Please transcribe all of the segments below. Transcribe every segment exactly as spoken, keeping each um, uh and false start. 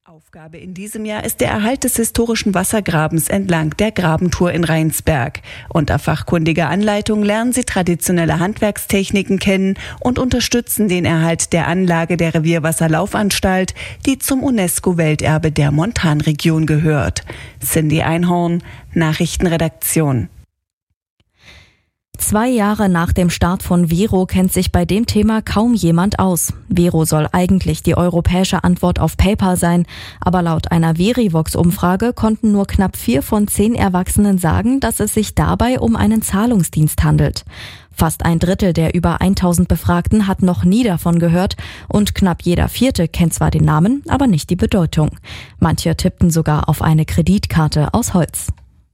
Aufgabe in diesem Jahr ist der Erhalt des historischen Wassergrabens entlang der Grabentour in Rheinsberg. Unter fachkundiger Anleitung lernen sie traditionelle Handwerkstechniken kennen und unterstützen den Erhalt der Anlage der Revierwasserlaufanstalt, die zum UNESCO-Welterbe der Montanregion gehört. Cindy Einhorn, Nachrichtenredaktion. Zwei Jahre nach dem Start von Vero kennt sich bei dem Thema kaum jemand aus. Vero soll eigentlich die europäische Antwort auf PayPal sein, aber laut einer Verivox-Umfrage konnten nur knapp vier von zehn Erwachsenen sagen, dass es sich dabei um einen Zahlungsdienst handelt. Fast ein Drittel der über tausend Befragten hat noch nie davon gehört und knapp jeder Vierte kennt zwar den Namen, aber nicht die Bedeutung. Manche tippten sogar auf eine Kreditkarte aus Holz.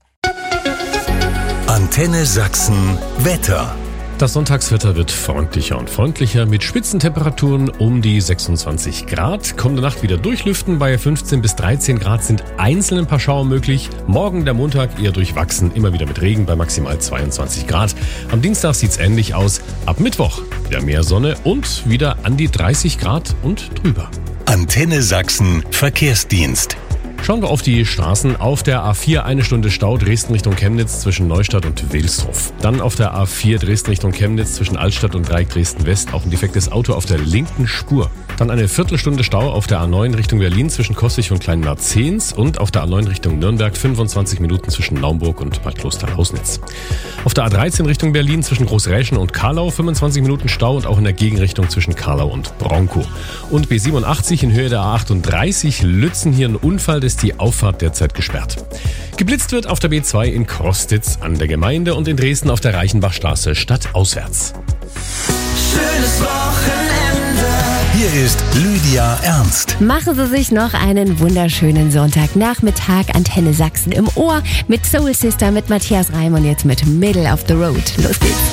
Antenne Sachsen Wetter. Das Sonntagswetter wird freundlicher und freundlicher mit Spitzentemperaturen um die sechsundzwanzig Grad. Kommende Nacht wieder durchlüften. Bei fünfzehn bis dreizehn Grad sind einzeln ein paar Schauer möglich. Morgen der Montag eher durchwachsen, immer wieder mit Regen bei maximal zweiundzwanzig Grad. Am Dienstag sieht's ähnlich aus. Ab Mittwoch wieder mehr Sonne und wieder an die dreißig Grad und drüber. Antenne Sachsen Verkehrsdienst. Schauen wir auf die Straßen. Auf der A vier eine Stunde Stau Dresden Richtung Chemnitz zwischen Neustadt und Wilsdruff. Dann auf der A vier Dresden Richtung Chemnitz zwischen Altstadt und Dreieck Dresden West auch ein defektes Auto auf der linken Spur. Dann eine Viertelstunde Stau auf der A neun Richtung Berlin zwischen Kostig und Kleinmarzens und auf der A neun Richtung Nürnberg fünfundzwanzig Minuten zwischen Naumburg und Bad Klosterlausnitz. Auf der A dreizehn Richtung Berlin zwischen Großräschen und Karlau fünfundzwanzig Minuten Stau und auch in der Gegenrichtung zwischen Karlau und Bronkow. Und B siebenundachtzig in Höhe der A achtunddreißig Lützen hier ein Unfall, ist die Auffahrt derzeit gesperrt. Geblitzt wird auf der B zwei in Krostitz an der Gemeinde und in Dresden auf der Reichenbachstraße stadtauswärts. Schönes Wochenende. Hier ist Lydia Ernst. Machen Sie sich noch einen wunderschönen Sonntagnachmittag. Antenne Sachsen im Ohr mit Soul Sister, mit Matthias Reim und jetzt mit Middle of the Road. Los geht's.